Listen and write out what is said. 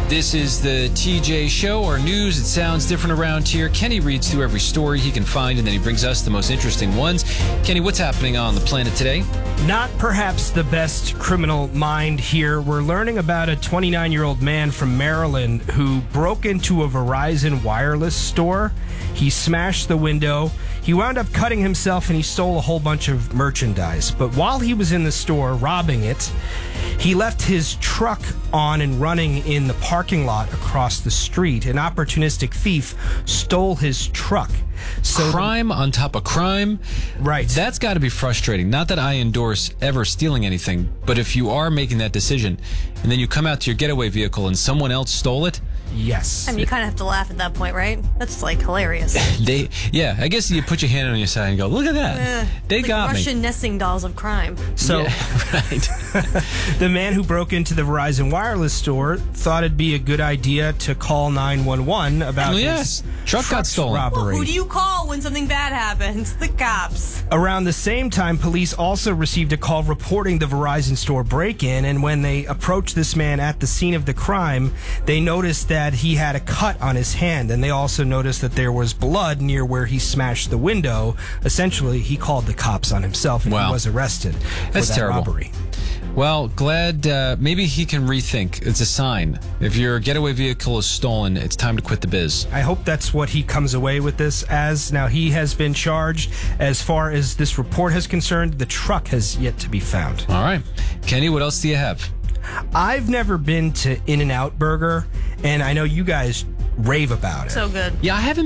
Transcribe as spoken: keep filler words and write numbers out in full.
This is the T J Show, our news. It sounds different around here. Kenny reads through every story he can find, and then he brings us the most interesting ones. Kenny, what's happening on the planet today? Not perhaps the best criminal mind here. We're learning about a twenty-nine-year-old man from Maryland who broke into a Verizon wireless store. He smashed the window. He wound up cutting himself, and he stole a whole bunch of merchandise. But while he was in the store robbing it, he left his truck on and running in the parking lot across the street. An opportunistic thief stole his truck. So crime the, on top of crime. Right. That's got to be frustrating. Not that I endorse ever stealing anything, but if you are making that decision and then you come out to your getaway vehicle and someone else stole it, yes. I mean, you kind of have to laugh at that point, right? That's like hilarious. they, yeah, I guess you put your hand on your side and go, look at that. Uh, they like got Russian me. nesting dolls of crime. So, yeah, right. The man who broke into the Verizon wireless store thought it'd be a good idea to call nine one one about oh, his yes. truck got stolen. robbery. Well, who do you call when something bad happens? The cops. Around the same time, police also received a call reporting the Verizon store break-in, and when they approached this man at the scene of the crime, they noticed that he had a cut on his hand, and they also noticed that there was blood near where he smashed the window. Essentially, he called the cops on himself, and wow. he was arrested for That's that terrible. robbery. Well, glad uh, maybe he can rethink. It's a sign. If your getaway vehicle is stolen, it's time to quit the biz. I hope that's what he comes away with this as. Now, he has been charged. As far as this report is concerned, the truck has yet to be found. All right. Kenny, what else do you have? I've never been to In-N-Out Burger, and I know you guys rave about it. So good. Yeah, I haven't